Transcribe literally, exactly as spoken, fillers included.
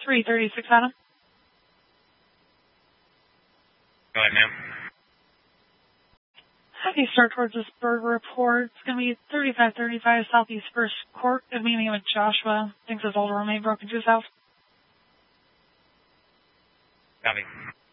three thirty-six Adam. Go ahead, ma'am. Have you start towards this bird report? It's going to be thirty-five thirty-five Southeast First Court, a meeting with Joshua. Thinks his older roommate broke into his house. Copy.